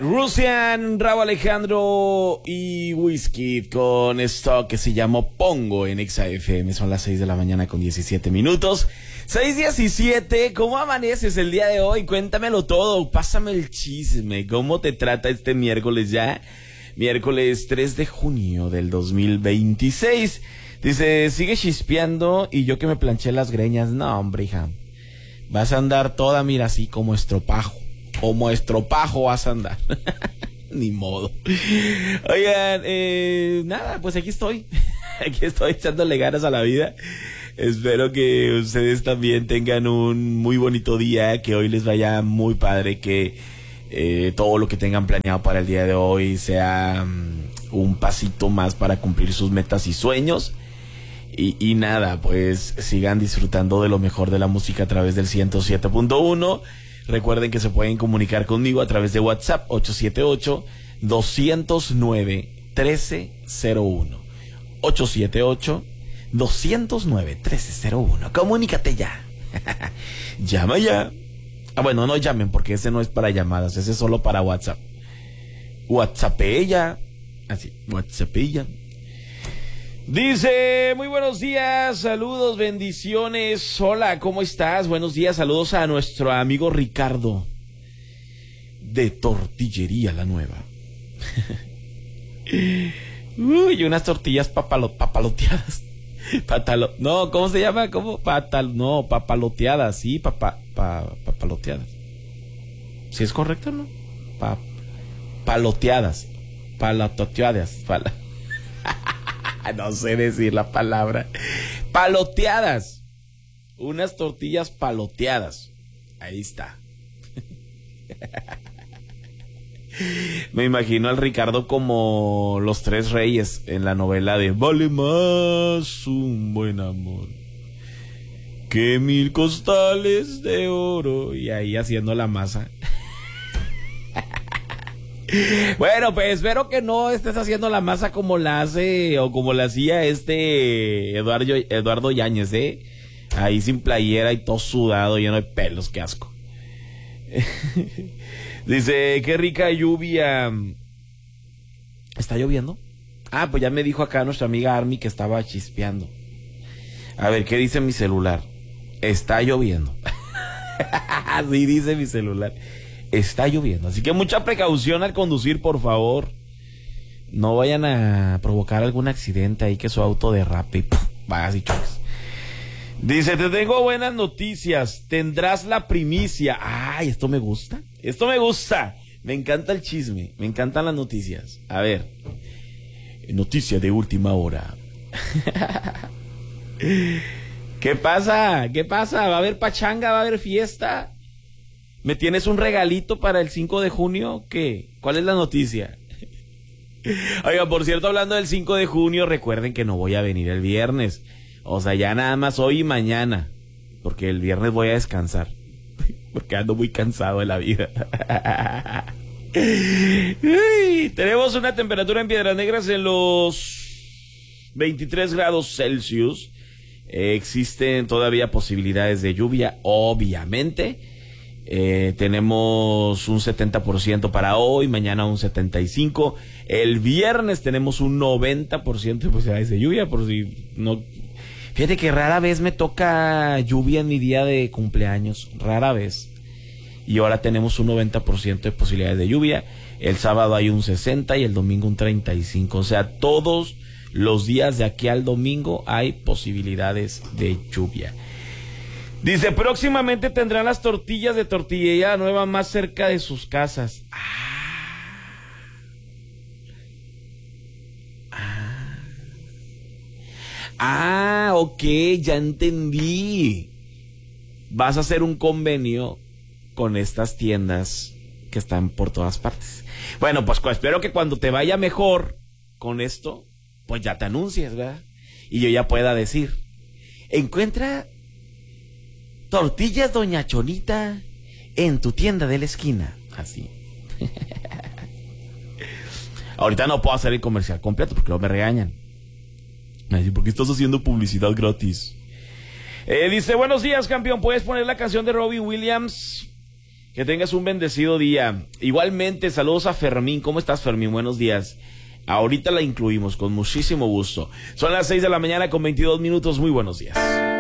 Rusian, Rauw Alejandro y Wizkid con esto que se llamó Pongo en Exa FM. Son las 6 de la mañana con 17 minutos. 6:17, ¿cómo amaneces el día de hoy? Cuéntamelo todo, pásame el chisme. ¿Cómo te trata este miércoles ya? Miércoles 3 de junio del 2026. Dice, sigue chispeando y yo que me planché las greñas. No, hombre, hija. Vas a andar toda, mira, así como estropajo. Como estropajo vas a andar. Ni modo. Oigan, nada, pues aquí estoy. Aquí estoy echándole ganas a la vida. Espero que ustedes también tengan un muy bonito día, que hoy les vaya muy padre, que todo lo que tengan planeado para el día de hoy sea un pasito más para cumplir sus metas y sueños. Y nada, pues sigan disfrutando de lo mejor de la música a través del 107.1. Recuerden que se pueden comunicar conmigo a través de WhatsApp 878-209-1301. 878-209-1301. Comunícate ya. Llama ya. Bueno, no llamen porque ese no es para llamadas, ese es solo para WhatsApp. WhatsAppella. Así, WhatsAppella. Dice, muy buenos días, saludos, bendiciones. Hola, ¿cómo estás? Buenos días, saludos a nuestro amigo Ricardo de Tortillería La Nueva. Uy, unas tortillas papaloteadas. No, ¿cómo se llama? ¿Cómo? Papaloteadas, sí, papaloteadas. ¿Sí es correcto, no? Paloteadas. Palatoteadas. No sé decir la palabra. Paloteadas. Unas tortillas paloteadas. Ahí está. Me imagino al Ricardo como los tres reyes en la novela de Vale más un buen amor que 1000 costales de oro. Y ahí haciendo la masa. Bueno, pues espero que no estés haciendo la masa como la hace o como la hacía Eduardo Yáñez, ahí sin playera y todo sudado, lleno de pelos, qué asco. Dice, qué rica lluvia. ¿Está lloviendo? Ah, pues ya me dijo acá nuestra amiga Army que estaba chispeando. A ver, ¿qué dice mi celular? Está lloviendo. Así dice mi celular. Está lloviendo, así que mucha precaución al conducir, por favor. No vayan a provocar algún accidente ahí, que su auto derrape y vayas y choques. Dice, te tengo buenas noticias, tendrás la primicia. Ay, esto me gusta, me encanta el chisme, me encantan las noticias. A ver, noticia de última hora. ¿Qué pasa? ¿Va a haber pachanga? ¿Va a haber fiesta? ¿Me tienes un regalito para el 5 de junio? ¿Qué? ¿Cuál es la noticia? Oiga, por cierto, hablando del 5 de junio, recuerden que no voy a venir el viernes. O sea, ya nada más hoy y mañana. Porque el viernes voy a descansar. Porque ando muy cansado de la vida. Uy, tenemos una temperatura en Piedras Negras en los 23 grados Celsius. Existen todavía posibilidades de lluvia, obviamente. Tenemos un 70% para hoy, mañana un 75%. El viernes tenemos un 90% de posibilidades de lluvia, por si no. Fíjate que rara vez me toca lluvia en mi día de cumpleaños, rara vez. Y ahora tenemos un 90% de posibilidades de lluvia. El sábado hay un 60% y el domingo un 35%. O sea, todos los días de aquí al domingo hay posibilidades de lluvia. Dice, próximamente tendrán las tortillas de Tortillería Nueva más cerca de sus casas. Ok, ya entendí. Vas a hacer un convenio con estas tiendas que están por todas partes. Bueno, pues espero que cuando te vaya mejor con esto, pues ya te anuncies, ¿verdad? Y yo ya pueda decir, encuentra tortillas Doña Chonita en tu tienda de la esquina. Así. Ahorita no puedo hacer el comercial completo porque luego me regañan. Así, ¿por qué estás haciendo publicidad gratis? Dice, buenos días, campeón. ¿Puedes poner la canción de Robbie Williams? Que tengas un bendecido día. Igualmente, saludos a Fermín. ¿Cómo estás, Fermín? Buenos días. Ahorita la incluimos con muchísimo gusto. Son las 6 de la mañana con 22 minutos. Muy buenos días.